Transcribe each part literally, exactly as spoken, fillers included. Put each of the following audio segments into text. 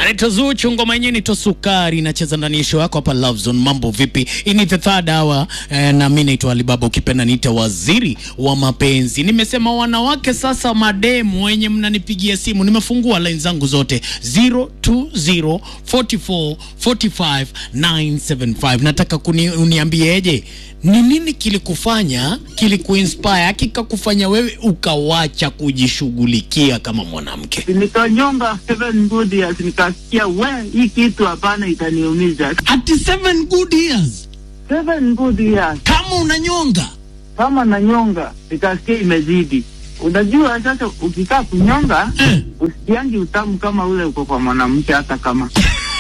Anaitwa Zuchu, ngoma yenyewe ni Tosukari, inacheza ndani ya show yako hapa Love Zone. Mambo vipi? Ini the third hour eh, na mimi naitwa Alibaba, ukipenda niite waziri wa mapenzi. Nimesema wanawake sasa mademu wenye mnanipigia simu, nimefungua line zangu zote zero two zero four four four five nine seven five. Nataka kuni, uniambieje ni nini kilikufanya, kilikuinspire, kikakufanya wewe ukawacha kujishughulikia kama mwanamke? Nikanyonga seven good years, nikasikia we hii kitu hapana itaniumiza. Ati seven good years? Seven good years. Kama unanyonga? Kama nanyonga, nikasikia imezidi. Unajua sasa ukikaa kunyonga, eh, usikiangi utamu kama ule uko kwa mwanamke hata kama.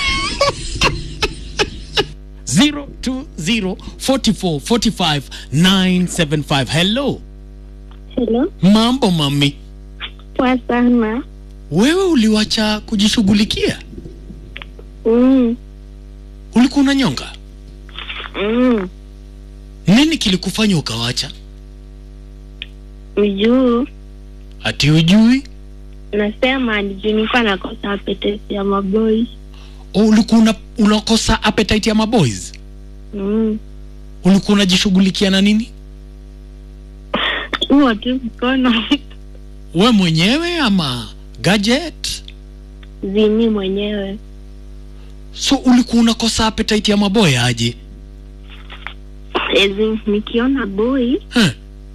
zero two zero four four four five nine seven five. Hello. Hello. Mambo mami. Poa sana. Wewe uliwacha kujishughulikia? Mm. Ulikuwa unanyonga? Mm. Nini kilikufanya ukawacha? Ujuu. Ati ujui? Nasema nijui nilikuwa nakosa appetite ya maboys. Oh, ulikuwa una, unakosa appetite ya maboys? Mm. Ulikuwa unajishughulikia na nini? Huwa tu mkono. Wewe mwenyewe ama gadget? Zini mwenyewe. So ulikuwa unakosa appetite ya maboy aje? Ezi nikiona boy, Huh?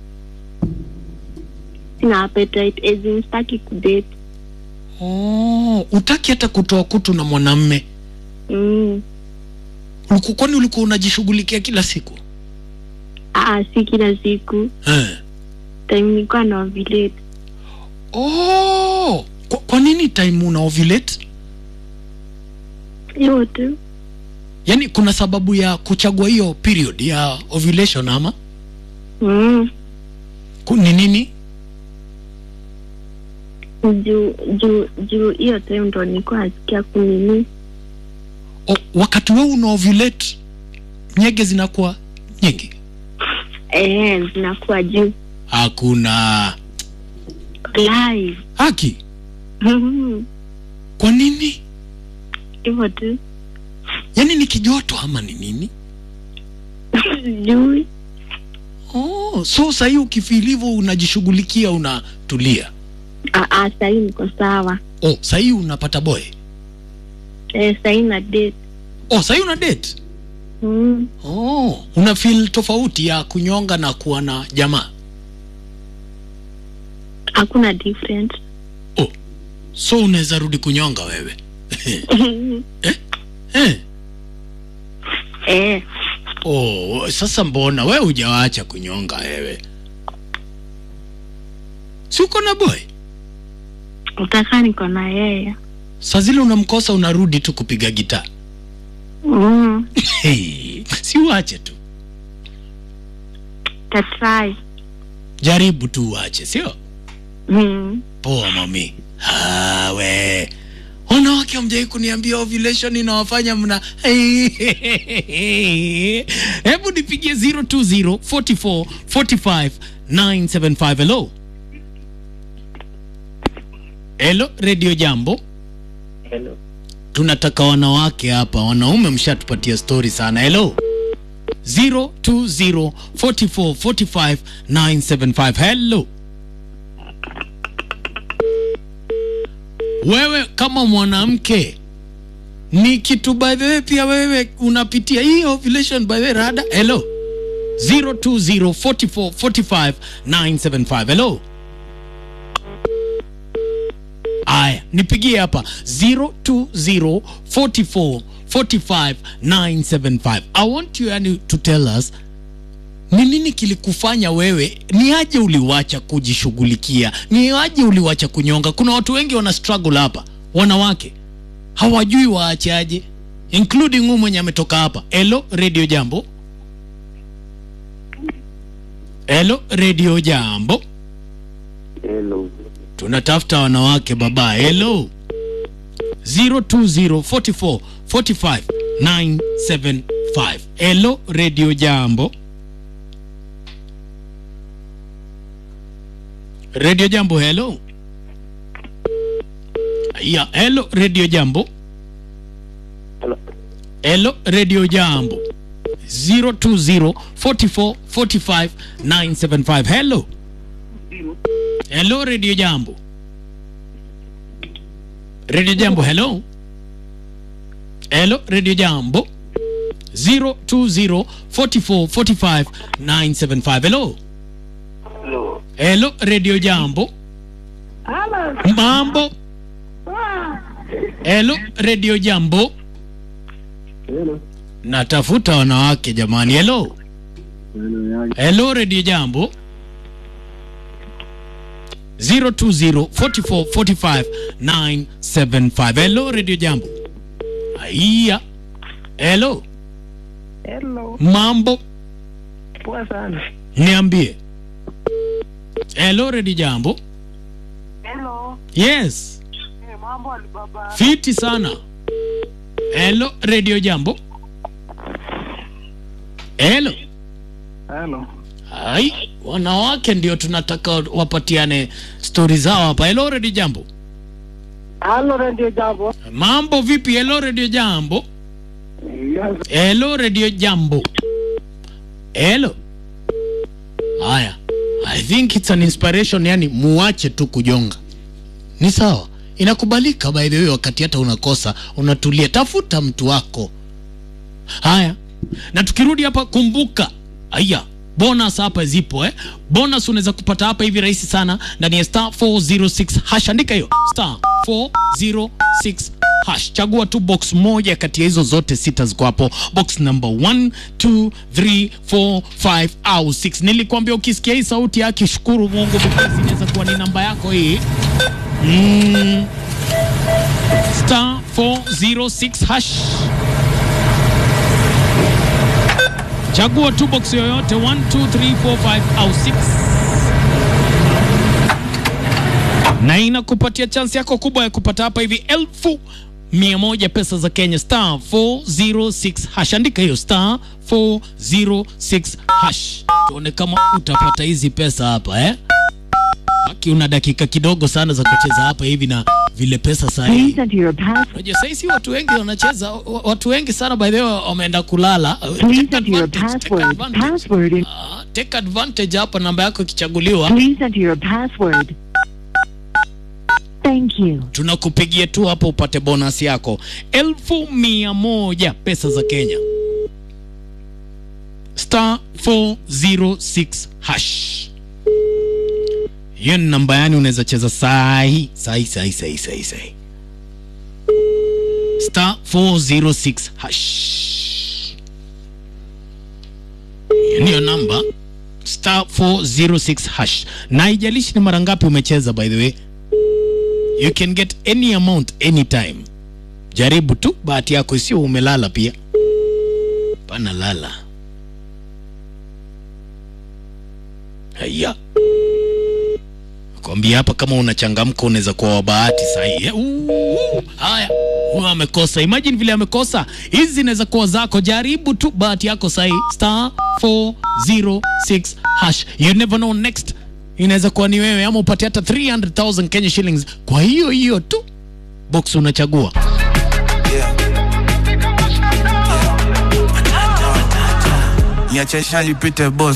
sina appetite, ezi sitaki kudate. Oh, utaki hata kutoa kutu na mwanamme? Mm. Ulikuwa kwani ulikuwa unajishughulikia kila siku? Ah, si kila siku. Eh. Time nilikuwa na ovulate. Oh, kwa, kwa nini time una ovulate? Hiyo tu. Yaani kuna sababu ya kuchagua hiyo period ya ovulation ama? Mm. Ni nini? Juu juu juu hiyo time ndo nilikuwa nasikia kunini. O, wakati wewe una ovulate nyege zinakuwa nyingi? Eh, zinakuwa juu. Hakuna. Live. Haki? Kwa nini? Hivyo tu. Yaani ni kijoto ama ni nini? Juu. Oh, so sasa hiyo ukifilivo unajishughulikia unatulia? Ah ah, sasa niko sawa. Oh, sasa hiyo unapata boy? Eh, sasa na date. Oh, sasa hiyo una date? Mm. Oh, una feel tofauti ya kunyonga na kuwa na jamaa? Hakuna different. Oh, so unaweza rudi kunyonga wewe? eh? Eh? Eh. Oh, sasa mbona wewe hujawaacha kunyonga wewe? Si uko na boy? Utaka niko na yeye. Sasa zile unamkosa unarudi tu kupiga gitaa? Mm. Hey, si uache tu. Tatry. Jaribu tu uache, sio? Mm. Poa mami. Ah, we. Wanawake hamjai kuniambia ovulation inawafanya mna. Hebu nipigie zero two zero four four four five nine seven five. Hello. Hello, Radio Jambo. Hello. Tunataka wanawake hapa, wanaume mshatupatia story sana. Hello. zero two zero four four four five nine seven five. Hello. Wewe kama mwanamke ni kitu by the way pia wewe unapitia hii ovulation by the way rada? Hello. zero two zero four four four five nine seven five. Hello. Aya, nipigie hapa zero two zero four four four five nine seven five. I want you yani to tell us ni nini kilikufanya wewe, ni aje uliwacha kujishughulikia, ni aje uliwacha kunyonga. Kuna watu wengi wana struggle hapa, wanawake hawajui waache aje, including wewe mwenye ametoka hapa. Hello Radio Jambo. Hello Radio Jambo. Hello. Tunatafuta wanawake baba. Hello. zero two zero four four four five nine seven five. Hello Radio Jambo. Radio Jambo, hello. Yeah, hello Radio Jambo. Hello Radio Jambo. zero two zero four four four five nine seven five. Hello. Hello Radio Jambo. Radio Jambo, hello. Hello Radio Jambo. zero two zero four four four five nine seven five. Hello. Hello. Hello Radio Jambo. Hello. Mambo. Hello Radio Jambo. Hello. Natafuta wanawake jamani. Hello. Hello Radio Jambo. zero two zero four four four five nine seven five. Hello Radio Jambo. Aiya. Hello. Hello. Mambo. Poa sana. Niambie. Hello Radio Jambo. Hello. Yes. Eh, mambo Alibaba. Fiti sana. Hello Radio Jambo. Hello. Hello. Hai, wanawake ndio tunataka wapatiane story zao hapa. Hello Radio Jambo. Hello Radio Jambo. Mambo vipi? Hello Radio Jambo. Yes. Hello Radio Jambo. Hello. Haya. I think it's an inspiration, yani muache tu kujonga. Ni sawa. Inakubalika by the way, wakati hata unakosa, unatulia, tafuta mtu wako. Haya. Na tukirudi hapa, kumbuka, aya, bonus hapa zipo eh. Bonus unaweza kupata hapa hivi rahisi sana ndani ya star four zero six hash. Andika hiyo star four zero six hash. Chagua tu box moja kati ya hizo zote sita ziko hapo. Box number one, two, three, four, five au six. Nilikwambia ukisikia hii sauti yake shukuru Mungu, because inaweza kuwa ni namba yako hii. Mm. Star four zero six hash. Chagua tu box yoyote one, two, three, four, five au six. Na inakupatia chance yako kubwa ya kupata hapa hivi elfu mia moja pesa za Kenya. Star four zero six hash. Andika hiyo star four zero six hash. Tuone kama utapata hizi pesa hapa eh. Haki una dakika kidogo sana za kucheza hapa hivi na vile pesa sahi. Please enter your pass. Unajua sasa si watu wengi wanacheza, watu wengi sana by the way wameenda kulala. Please enter your password. Password. In- Ah, take advantage hapa, namba yako ikichaguliwa. Please enter your password. Thank you. Tunakupigia tu hapo upate bonus yako elfu mia moja pesa za Kenya. Star four zero six hash. Hiyo ni namba yani unaweza cheza sahi sahi sahi sahi sahi sahi. Star four zero six hash. Hiyo ni namba star four zero six hash. Na haijalishi ni mara ngapi umecheza by the way. You can get any amount anytime. Jaribu tu bahati yako, sio umelala pia. Pana lala. Haya. Kwambia hapa kama unachangamka unaweza kuwa wa bahati sahihi. Haya, huyo amekosa. Imagine vile amekosa. Hizi zinaweza kuwa zako. Jaribu tu bahati yako sahihi. Star four zero six hash. You never know, next inaweza kuwa ni wewe ama upate hata three hundred thousand Kenya shillings. Kwa hiyo hiyo tu box unachagua. Yeah. Yeah. Niache shali pite boss.